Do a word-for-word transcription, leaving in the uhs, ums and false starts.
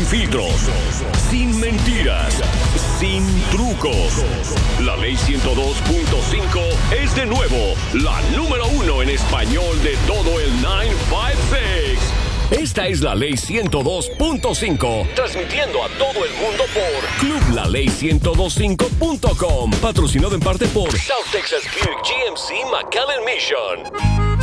filtros, sin mentiras, sin trucos. La Ley ciento dos punto cinco es de nuevo la número uno en español de todo el nueve cinco seis. Esta es la Ley ciento dos punto cinco, transmitiendo a todo el mundo por club la ley ciento veinticinco punto com, patrocinado en parte por South Texas Buick G M C McAllen Mission.